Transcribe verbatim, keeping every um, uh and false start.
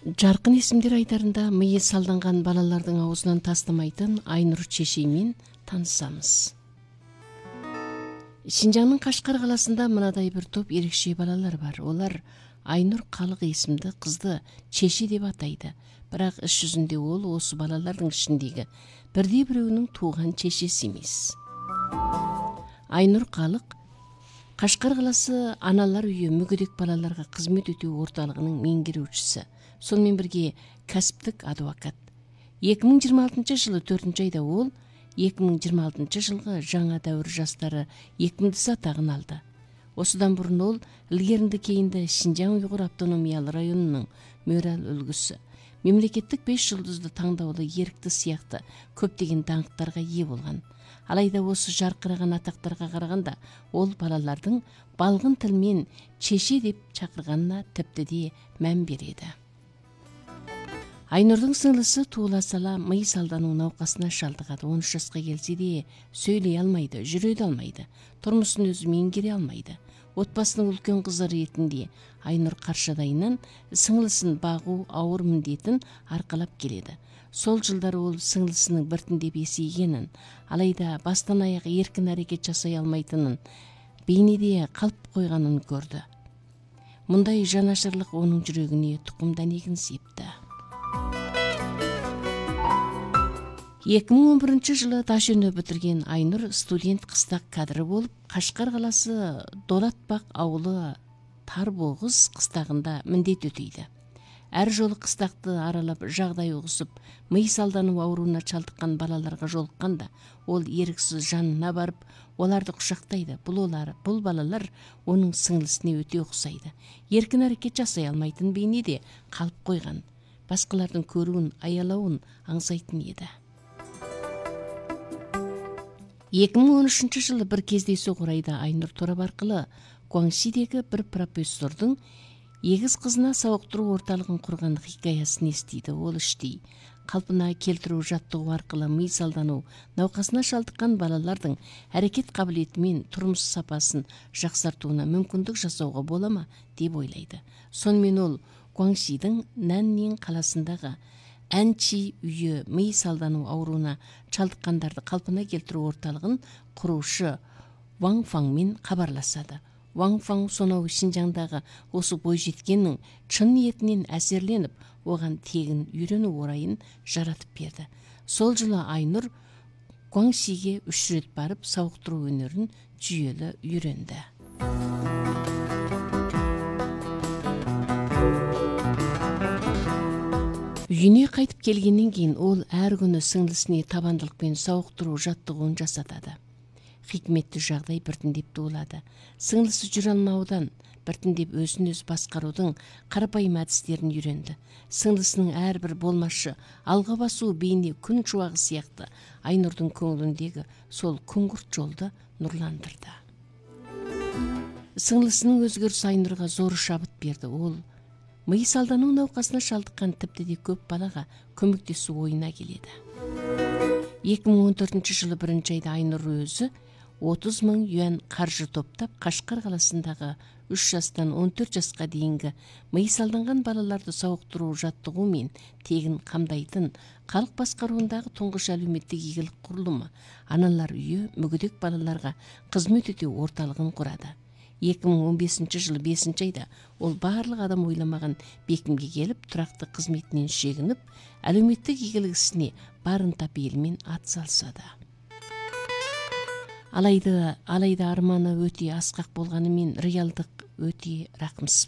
Жаркын эсимдер айтарында мыйы салданган балалардын аузунан тастамайтын Айнур Чешей менен таанышабыз. Шинжаңдын Кашкар каласында мындай бир топ эрекче балалар бар. Олар Айнур Калык эсимди кызды Чеши деп атайды. Бирок иш жүзүндө ол осы балалардын ичиндеги бирдей бирөөнүн тууган чечеси эмес. Айнур Калык Кашкар каласы аналар үйү мүгүдүк балаларга кызмет өтүү орталыгынын меңгерүүчүсү, сонун бирге касыптык адвокат. эки миң жыйырма алтынчы жылы төртүнчү айда ол эки миң жыйырма алтынчы жылгы жаңа дәвр жастары экимдиси атагын алды. Осудан бурун ол илгеринде кейинде Шинжаң Уйгур автономиялык районунун мөрал өлгүсү, мемлекеттик беш жылдызды таңдаулы эркти сыяктуу көптөгөн даңктарга ээ болгон. Алайда осы жаркыраган атактарга караганда ол балалардын балгын тил менен Чеши деп чакырганына тепти мән береді. Айнурдун сыңлысы туула сала мый салдануу наукасына шалдыгат. он үч жашка келсе де сөйлөй алмайды, жүрө алмайды, турмушун өзү меңгере алмайды. Отбасынын үлкөн кызы иретинде Айнур каршыдайынан сыңлысын багуу ауыр міндетін аркалап келеді. Сол жылдары ол сыңлысынын биртиндеп эсейгенин, алайда бастан аяк эркин аракет жасай алмайтынын, бейнеде калп койганын көрдү. Мындай жанашырлык онун жүрөгүнө тукумдан эгин септи. эки миң он биринчи жылы таш өнө бүтүрген Айнур студент кыстак кадры болуп, Кашкар каласы Долатбак ауылы Тарбогуз кыстагында міндет өтөйдү. Ар жолу кыстакты аралап жагдай угусуп, мый салдануу ооруна чалдыккан балаларга жолукканда, ол эриксиз жанына барып, оларды кучактайды. Бул олар, бул балалар онун сыңлысына өтө окшойду. Эркин аракет жасай алмайтын бейнеде калып койгон. Башкалардын көрүүн, аялауын аңсайтын эди. эки миң он үчүнчү жылы бир кездейсоқ урайда Айнур Торап аркылы Гуаңшидеги бир профессордун эгиз кызына сауктуруу орталыгын курган хикаясын эстейди. Ол иштей калпына келтирүү жаттыгуу аркылуу мый салдануу наукасына шалдыккан балалардын аракет кабилети менен турмуш сапасын жаксартууна мүмкүндүк жасоого болома деп ойлойду. Сонун менен ол Гуаңшидин Наннин каласындагы Анчи үйү мый салдануу ооруна чалдыккандарды калпына келтирүү орталыгын куруушу Ваң Фаң менен кабарлашады. Ваң Фаң сонау Шинжаңдагы осы бой жеткенин чын ниетинен әсерленип, оған тегин үйрөнүү орайын жаратып берди. Сол жылы Айнур Гуаңшиге үч рет барып сауктуруу өнөрүн жүйөлө үйрөндү. Үйүнө кайтып келгенден кийин ол ар күнү сыңлысыны табандылык менен сауктуруу жаттыгуун жасатады. Хикметтүү жагдай биртиндеп туулады. Сыңлысы жүрө алмаудан биртиндеп өзүн өзү башкаруудун карапайым адистерин үйрөндү. Сыңлысынын ар бир болмашы, алга басуу бейне күн чубагы сыяктуу Айнурдун көңүлүндөгү сол күңгүрт жолду нурландырды. Сыңлысынын өзгөрүшү Айнурга зор шабыт берди. Ол мый салдануу наукасына шалдыккан тепти көп балага көмөктөсүү оюна келеди. эки миң он төртүнчү жылы биринчи айда Айнур өзү отуз миң юан каржы топтап, Кашкар каласындагы үч жастан он төрт жашка дейинги мый салданган балаларды сауктуруу жаттыгуу менен тегин камдайтын калк башкаруундагы туңгуш алууметтик ийгилик курулуму Аналар үйү мүгүдүк балаларга кызмет өтүү орталыгын курады. эки миң он бешинчи жылы бешинчи айда ол баарлык адам ойламаган бекимге келип, турактуу кызметинен шегинип, алууметтик ийгилик исине барын тапел менен ат салышады. Алайда, алайда арманы өтө аскак болгону менен реалдык өтө ракымсыз